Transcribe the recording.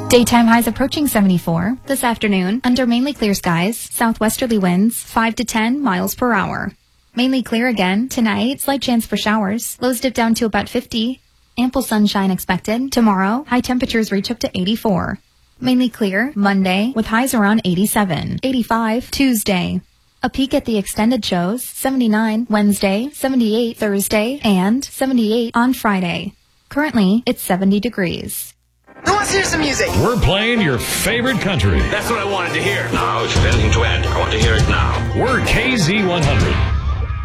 Daytime highs approaching 74. This afternoon, under mainly clear skies, southwesterly winds 5 to 10 miles per hour. Mainly clear again. Tonight, slight chance for showers. Lows dip down to about 50. Ample sunshine expected. Tomorrow, high temperatures reach up to 84. Mainly clear Monday with highs around 87. 85 Tuesday. A peek at the extended shows 79 Wednesday, 78 Thursday, and 78 on Friday. Currently, it's 70 degrees. Who wants to hear some music? We're playing your favorite country. That's what I wanted to hear. Now, if you've anything to add, I want to hear it now. We're KZ100.